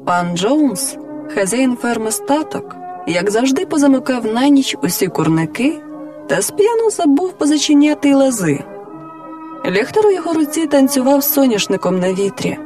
Пан Джоунс, хазяїн ферми Статок, як завжди позамикав на ніч усі курники та сп'яну забув позачиняти й лази. Ліхтар у його руці танцював соняшником на вітрі,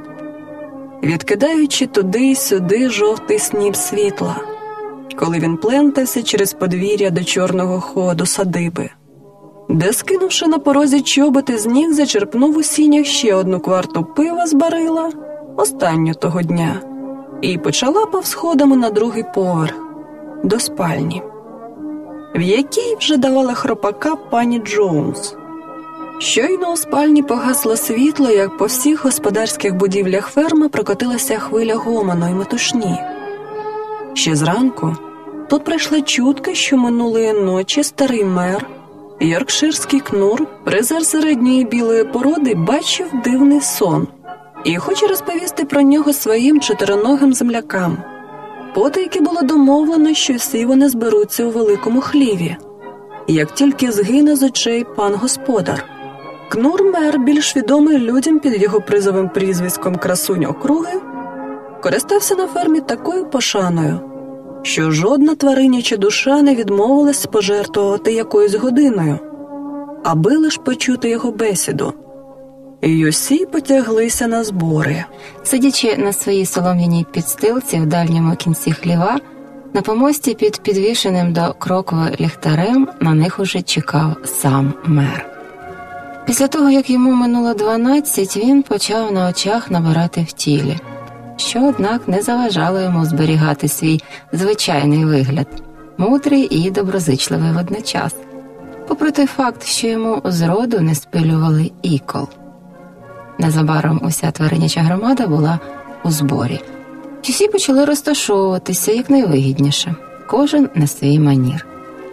відкидаючи туди й сюди жовтий сніп світла, коли він плентався через подвір'я до чорного ходу садиби, де, скинувши на порозі чоботи з ніг, зачерпнув у сінях ще 1 кварту пива з барила, останню того дня, і почалапав сходами на 2-й поверх, до спальні, в якій вже давала хропака пані Джоунс. Щойно у спальні погасло світло, як по всіх господарських будівлях ферми прокотилася хвиля гомону й метушні. Ще зранку тут прийшла чутка, що минулої ночі старий мер, йоркширський кнур, призер середньої білої породи, бачив дивний сон і хоче розповісти про нього своїм чотириногим землякам. Потайки було домовлено, що всі вони зберуться у великому хліві, як тільки згине з очей пан господар. Кнур-мер, більш відомий людям під його призовим прізвиськом «Красунь округи», користався на фермі такою пошаною, що жодна твариняча душа не відмовилась пожертвувати якоюсь годиною, аби лиш почути його бесіду. І усі потяглися на збори. Сидячи на своїй солом'яній підстилці в дальньому кінці хліва, на помості під підвішеним до крокви ліхтарем на них уже чекав сам мер. Після того, як йому минуло 12, він почав на очах набирати в тілі, що, однак, не заважало йому зберігати свій звичайний вигляд, мудрий і доброзичливий водночас, попри той факт, що йому зроду не спилювали ікол. Незабаром уся твариняча громада була у зборі. Всі почали розташовуватися якнайвигідніше, кожен на свій манір.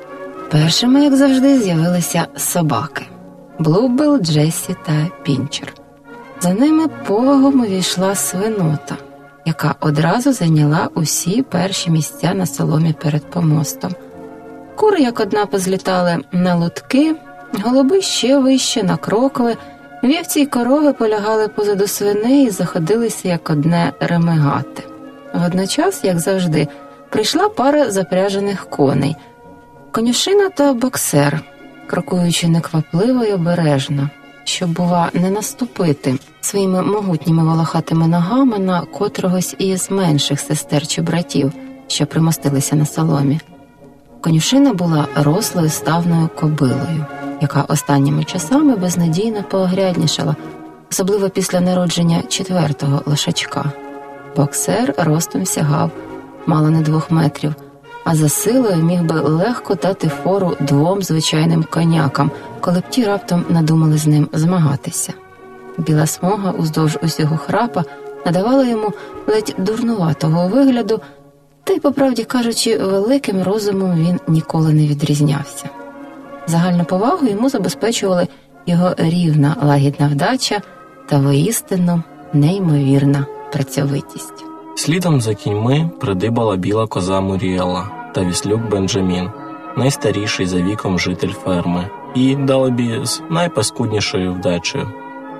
Першими, як завжди, з'явилися собаки – Блубел, Джесі та Пінчер. За ними повагом увійшла свинота, яка одразу зайняла усі перші місця на соломі перед помостом. Кури, як одна, позлітали на лутки, голуби ще вище на крокви, вівці й корови полягали позаду свиней і заходилися як одне ремигати. Водночас, як завжди, прийшла пара запряжених коней – конюшина та боксер, крокуючи неквапливо й обережно, щоб, бува, не наступити своїми могутніми волохатими ногами на котрогось із менших сестер чи братів, що примостилися на соломі. Конюшина була рослою ставною кобилою, яка останніми часами безнадійно поогряднішала, особливо після народження 4-го лошачка. Боксер ростом сягав мало не 2 метрів, а за силою міг би легко дати фору 2 звичайним конякам, коли б ті раптом надумали з ним змагатися. Біла смуга уздовж усього храпа надавала йому ледь дурнуватого вигляду, та й, по правді кажучи, великим розумом він ніколи не відрізнявся. Загальну повагу йому забезпечували його рівна лагідна вдача та воістину неймовірна працьовитість. Слідом за кіньми придибала біла коза Муріела та віслюк Бенджамін, найстаріший за віком житель ферми, і, далебі, з найпаскуднішою вдачею.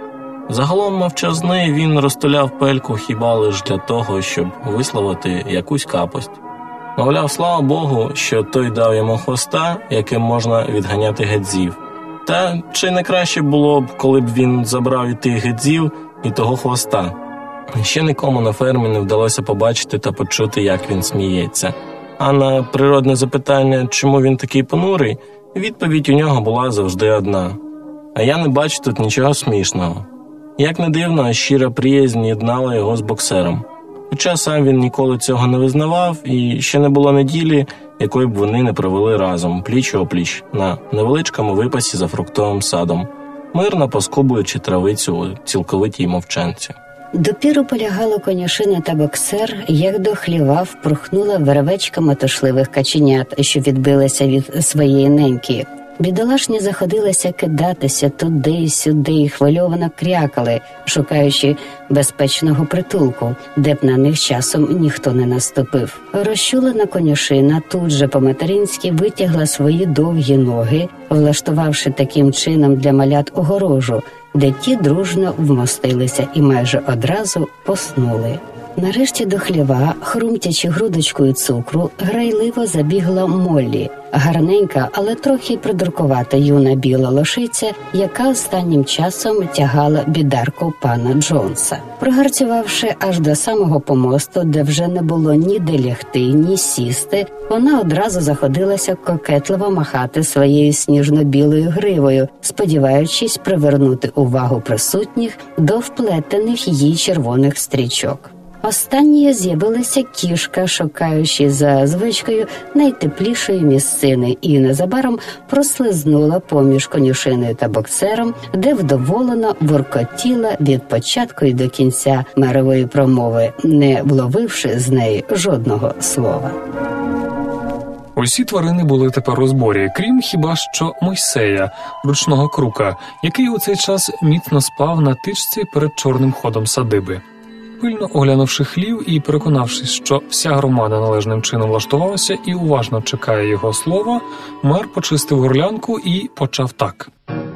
Загалом мовчазний, він розтуляв пельку хіба лиш для того, щоб висловити якусь капость. Мовляв, слава Богу, що той дав йому хвоста, яким можна відганяти гедзів. Та чи не краще було б, коли б він забрав і тих гедзів, і того хвоста? Ще нікому на фермі не вдалося побачити та почути, як він сміється. А на природне запитання, чому він такий понурий, відповідь у нього була завжди одна. А я не бачу тут нічого смішного. Як не дивно, щира приязнь єднала його з боксером. Хоча сам він ніколи цього не визнавав, і ще не було неділі, якої б вони не провели разом, пліч-опліч, на невеличкому випасі за фруктовим садом, мирно поскубуючи травицю у цілковитій мовчанці. Допіру полягало конюшина та боксер, як до хліва впорхнула вервечка метушливих каченят, що відбилися від своєї неньки. Бідолашні заходилися кидатися туди й сюди і хвильовано крякали, шукаючи безпечного притулку, де б на них часом ніхто не наступив. Розчулена конюшина тут же по-материнськи витягла свої довгі ноги, влаштувавши таким чином для малят огорожу, де ті дружно вмостилися і майже одразу поснули. Нарешті до хліва, хрумтячи грудочкою цукру, грайливо забігла Моллі. Гарненька, але трохи придуркувата юна біла лошиця, яка останнім часом тягала бідарку пана Джонса. Прогарцювавши аж до самого помосту, де вже не було ніде лягти, ні сісти, вона одразу заходилася кокетливо махати своєю сніжно-білою гривою, сподіваючись привернути увагу присутніх до вплетених їй червоних стрічок. Останньою з'явилася кішка, шукаючи за звичкою найтеплішої місцини, і незабаром прослизнула поміж конюшиною та боксером, де вдоволено воркотіла від початку й до кінця мерової промови, не вловивши з неї жодного слова. Усі тварини були тепер у зборі, крім хіба що Мойсея, ручного крука, який у цей час міцно спав на тичці перед чорним ходом садиби. Пильно оглянувши хлів і переконавшись, що вся громада належним чином влаштувалася і уважно чекає його слова, мер почистив горлянку і почав так.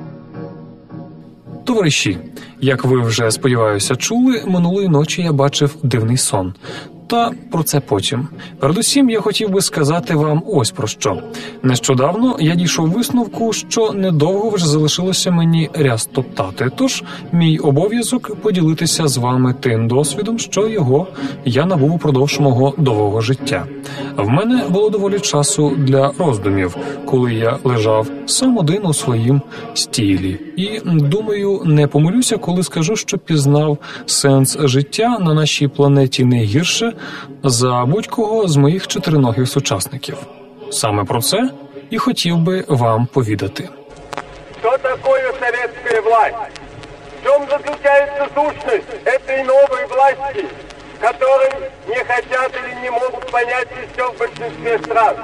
Товариші, як ви вже, сподіваюся, чули, минулої ночі я бачив дивний сон. Та про це потім. Передусім, я хотів би сказати вам ось про що. Нещодавно я дійшов висновку, що недовго вже залишилося мені ряс топтати, тож мій обов'язок поділитися з вами тим досвідом, що його я набув упродовж мого довгого життя. В мене було доволі часу для роздумів, коли я лежав сам один у своїм стілі. І, думаю, не помилюся, коли скажу, що пізнав сенс життя на нашій планеті не гірше за будь-кого з моїх чотириногих сучасників. Саме про це і хотів би вам повідати. Що таке совєтська власть? В чому заключається сущність цієї нової власті, которой не хотят или не можуть понять ще в більшості стран?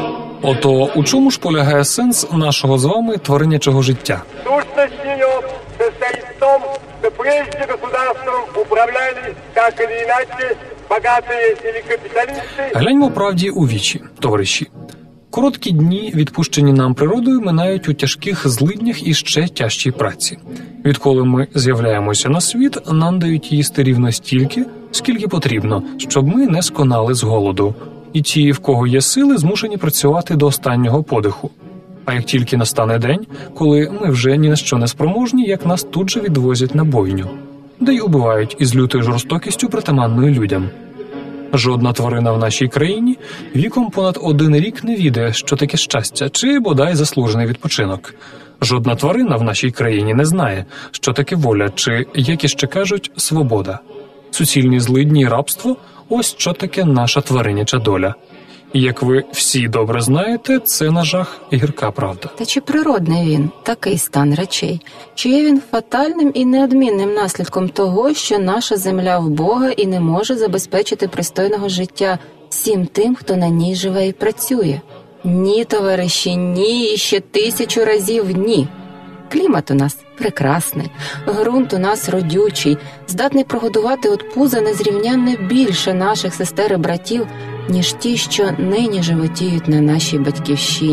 Ото у чому ж полягає сенс нашого з вами тваринячого життя? Сущность її состоїть в тому, що прежде государством управляли, так или иначе, богатые или капіталісти. Гляньмо правді у вічі, товариші. Короткі дні, відпущені нам природою, минають у тяжких злиднях і ще тяжчій праці. Відколи ми з'являємося на світ, нам дають їсти рівно стільки, скільки потрібно, щоб ми не сконали з голоду. І ті, в кого є сили, змушені працювати до останнього подиху. А як тільки настане день, коли ми вже ні на що не спроможні, як нас тут же відвозять на бойню, де й убивають із лютою жорстокістю притаманною людям. Жодна тварина в нашій країні віком понад 1 рік не відає, що таке щастя, чи бодай заслужений відпочинок. Жодна тварина в нашій країні не знає, що таке воля, чи, як іще кажуть, свобода. Суцільні злидні і рабство – ось що таке наша твариняча доля. І, як ви всі добре знаєте, це на жах і гірка правда. Та чи природний він, такий стан речей? Чи є він фатальним і неодмінним наслідком того, що наша земля вбога і не може забезпечити пристойного життя всім тим, хто на ній живе і працює? Ні, товариші, ні, і ще 1000 разів ні. Клімат у нас прекрасний, ґрунт у нас родючий, здатний прогодувати от пуза незрівнянно більше наших сестер і братів, ніж ті, що нині животіють на нашій батьківщині.